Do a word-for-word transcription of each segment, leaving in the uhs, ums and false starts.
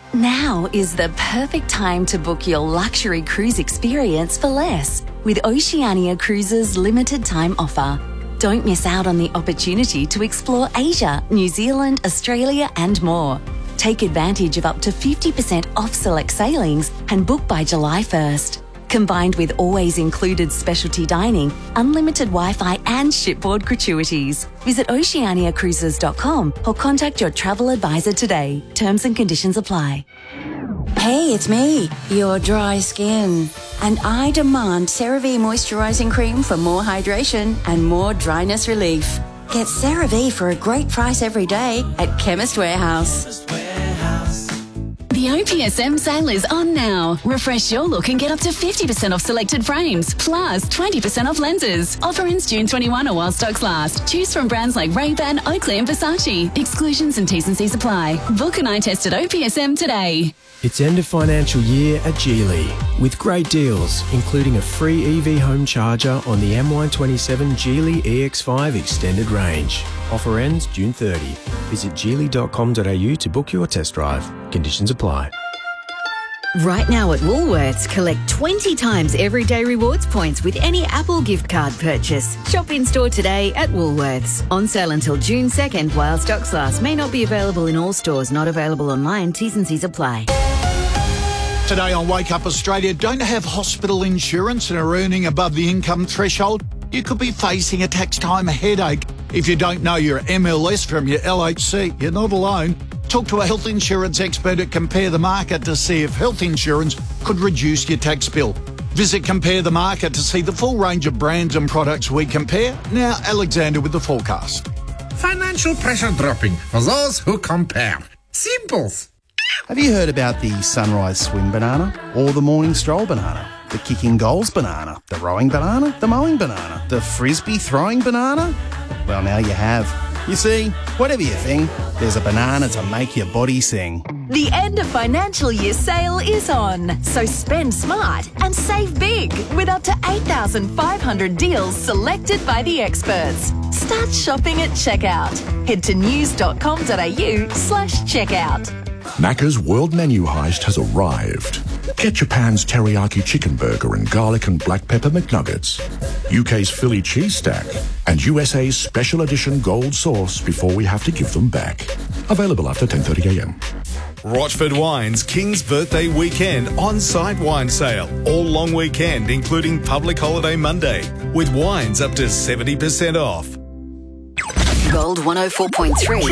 Now is the perfect time to book your luxury cruise experience for less with Oceania Cruises' limited time offer. Don't miss out on the opportunity to explore Asia, New Zealand, Australia and more. Take advantage of up to fifty percent off select sailings and book by July first. Combined with always included specialty dining, unlimited Wi-Fi and shipboard gratuities. Visit oceania cruises dot com or contact your travel advisor today. Terms and conditions apply. Hey, it's me, your dry skin. And I demand CeraVe Moisturising Cream for more hydration and more dryness relief. Get CeraVe for a great price every day at Chemist Warehouse. The O P S M sale is on now. Refresh your look and get up to fifty percent off selected frames, plus twenty percent off lenses. Offer ends June twenty-first or while stocks last. Choose from brands like Ray-Ban, Oakley and Versace. Exclusions and T's and C's apply. Book an eye test at O P S M today. It's end of financial year at Geely with great deals, including a free E V home charger on the M Y twenty-seven Geely E X five extended range. Offer ends June thirtieth. Visit geely dot com dot a u to book your test drive. Conditions apply. Right now at Woolworths, collect twenty times everyday rewards points with any Apple gift card purchase. Shop in store today at Woolworths. On sale until June second while stocks last. May not be available in all stores. Not available online. T's and C's apply. Today on Wake Up Australia, don't have hospital insurance and are earning above the income threshold? You could be facing a tax time headache. If you don't know your M L S from your L H C, you're not alone. Talk to a health insurance expert at Compare the Market to see if health insurance could reduce your tax bill. Visit Compare the Market to see the full range of brands and products we compare. Now, Alexander with the forecast. Financial pressure dropping for those who compare. Simples. Have you heard about the sunrise swim banana or the morning stroll banana? The kicking goals banana, the rowing banana, the mowing banana, the frisbee throwing banana? Well, now you have. You see, whatever you think, there's a banana to make your body sing. The end of financial year sale is on, so spend smart and save big with up to eight thousand five hundred deals selected by the experts. Start shopping at checkout. Head to news dot com dot a u slash checkout. Macca's World Menu Heist has arrived. Get Japan's teriyaki chicken burger and garlic and black pepper McNuggets, U K's Philly cheese stack, and U S A's special edition gold sauce before we have to give them back. Available after ten thirty a m. Rochford Wines King's Birthday Weekend on-site wine sale. All long weekend, including public holiday Monday, with wines up to seventy percent off. Gold one oh four point three.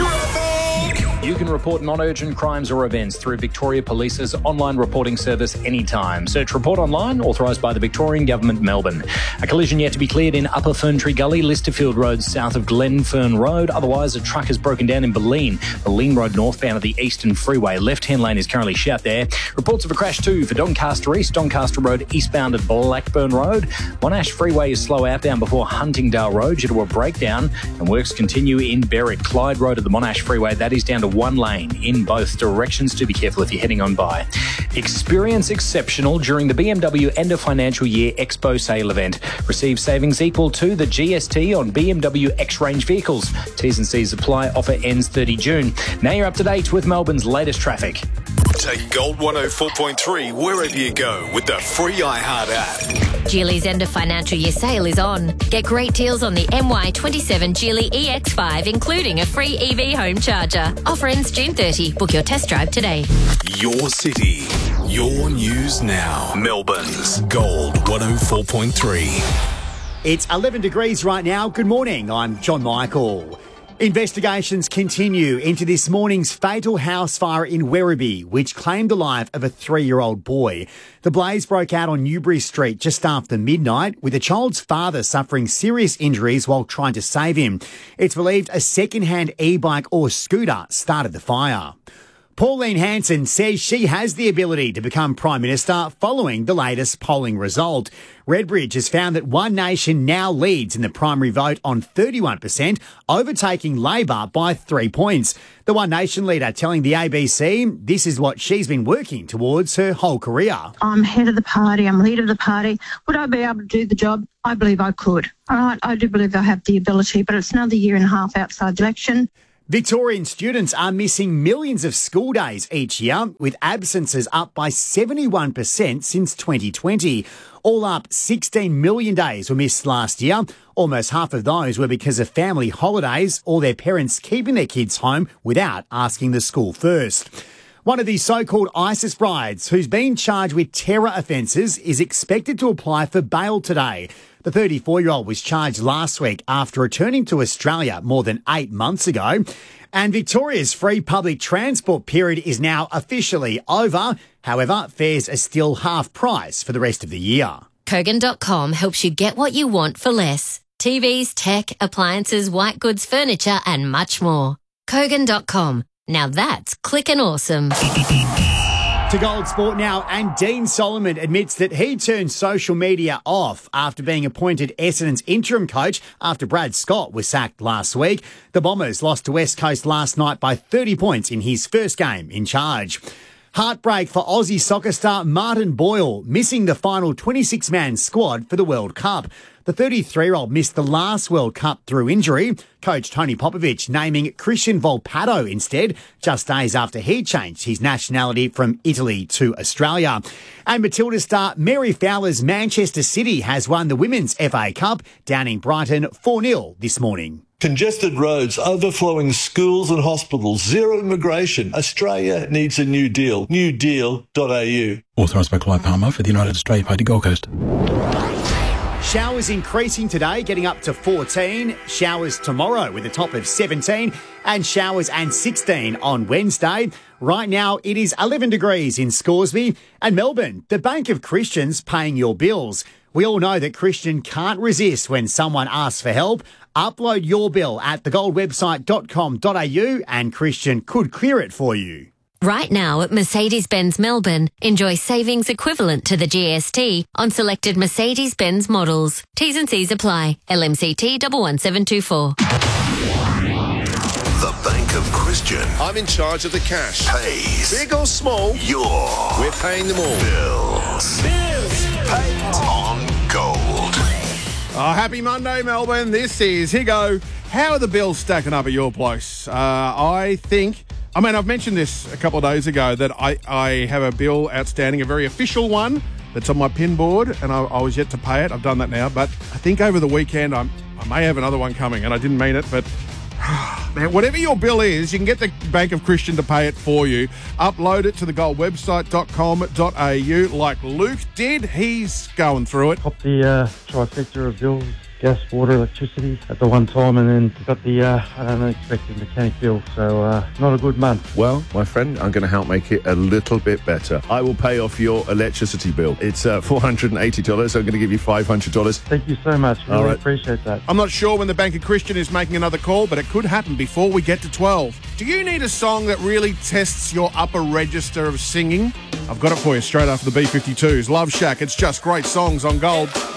You can report non-urgent crimes or events through Victoria Police's online reporting service anytime. Search Report Online, authorised by the Victorian Government, Melbourne. A collision yet to be cleared in Upper Ferntree Gully, Listerfield Road, south of Glenfern Road. Otherwise, a truck has broken down in Baleen, Baleen Road northbound of the Eastern Freeway. Left-hand lane is currently shut there. Reports of a crash too for Doncaster East, Doncaster Road eastbound at Blackburn Road. Monash Freeway is slow outbound before Huntingdale Road due to a breakdown, and works continue in Berwick. Clyde Road at the Monash Freeway, that is down to one lane in both directions. Do be careful if you're heading on by. Experience exceptional during the B M W End of Financial Year Expo Sale event. Receive savings equal to the G S T on B M W X-Range vehicles. T's and C's apply. Offer ends thirty June. Now you're up to date with Melbourne's latest traffic. Take Gold one oh four point three wherever you go with the free iHeart app. Geely's end of financial year sale is on. Get great deals on the M Y twenty-seven Geely E X five, including a free E V home charger. Offer ends June thirtieth. Book your test drive today. Your city, your news now. Melbourne's Gold one oh four point three. It's eleven degrees right now. Good morning. I'm John Michael. Investigations continue into this morning's fatal house fire in Werribee, which claimed the life of a three-year-old boy. The blaze broke out on Newbury Street just after midnight, with the child's father suffering serious injuries while trying to save him. It's believed a second-hand e-bike or scooter started the fire. Pauline Hanson says she has the ability to become Prime Minister following the latest polling result. Redbridge has found that One Nation now leads in the primary vote on thirty-one percent, overtaking Labor by three points. The One Nation leader telling the A B C this is what she's been working towards her whole career. I'm head of the party, I'm leader of the party. Would I be able to do the job? I believe I could. All right, I do believe I have the ability, but it's another year and a half outside the election. Victorian students are missing millions of school days each year, with absences up by seventy-one percent since twenty twenty. All up, sixteen million days were missed last year. Almost half of those were because of family holidays or their parents keeping their kids home without asking the school first. One of the so-called ISIS brides who's been charged with terror offences is expected to apply for bail today. The thirty-four-year-old was charged last week after returning to Australia more than eight months ago. And Victoria's free public transport period is now officially over. However, fares are still half price for the rest of the year. Kogan dot com helps you get what you want for less. T Vs, tech, appliances, white goods, furniture and much more. Kogan dot com. Now that's clickin' awesome. To Gold Sport now, and Dean Solomon admits that he turned social media off after being appointed Essendon's interim coach after Brad Scott was sacked last week. The Bombers lost to West Coast last night by thirty points in his first game in charge. Heartbreak for Aussie soccer star Martin Boyle, missing the final twenty-six man squad for the World Cup. The thirty-three-year-old missed the last World Cup through injury. Coach Tony Popovich naming Christian Volpato instead, just days after he changed his nationality from Italy to Australia. And Matilda star Mary Fowler's Manchester City has won the Women's F A Cup, downing Brighton four nil this morning. Congested roads, overflowing schools and hospitals, zero immigration. Australia needs a new deal. new deal dot a u. Authorised by Clive Palmer for the United Australia Party Gold Coast. Showers increasing today, getting up to fourteen. Showers tomorrow with a top of seventeen. And showers and sixteen on Wednesday. Right now, it is eleven degrees in Scoresby. And Melbourne, the Bank of Christians paying your bills. We all know that Christian can't resist when someone asks for help. Upload your bill at the gold website dot com dot a u and Christian could clear it for you. Right now at Mercedes-Benz Melbourne, enjoy savings equivalent to the G S T on selected Mercedes-Benz models. T's and C's apply. L M C T one one seven two four. The Bank of Christian. I'm in charge of the cash. Pays. Big or small, your. We're paying them all. Bills. Bills. Paid on gold. Oh, happy Monday, Melbourne. This is Higo. How are the bills stacking up at your place? Uh, I think... I mean, I've mentioned this a couple of days ago that I, I have a bill outstanding, a very official one that's on my pin board, and I, I was yet to pay it. I've done that now, but I think over the weekend I'm, I may have another one coming, and I didn't mean it, but man, whatever your bill is, you can get the Bank of Christian to pay it for you. Upload it to the gold website dot com dot a u like Luke did. He's going through it. Pop the uh, trifecta of bills. Gas, water, electricity at the one time, and then got the uh, unexpected mechanic bill, so uh, not a good month. Well, my friend, I'm going to help make it a little bit better. I will pay off your electricity bill. It's uh, four hundred eighty dollars, so I'm going to give you five hundred dollars. Thank you so much. Really All right. appreciate that. I'm not sure when the Bank of Christian is making another call, but it could happen before we get to twelve. Do you need a song that really tests your upper register of singing? I've got it for you straight after the B fifty-twos. Love Shack, it's just great songs on Gold.